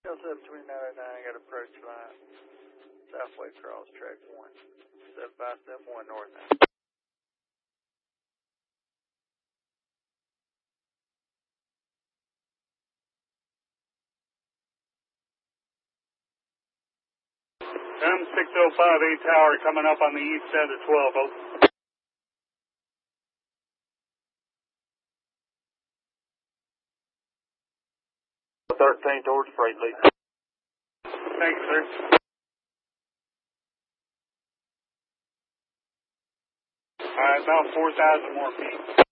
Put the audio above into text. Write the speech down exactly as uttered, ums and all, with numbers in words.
Delta between nine oh nine, I got approach line. Southway cross track one. seven five seven one north now. M six oh five eight tower coming up on the east end of twelve. Oh. thirteen towards Freight Lead. Thanks, sir. All right, about four thousand more feet.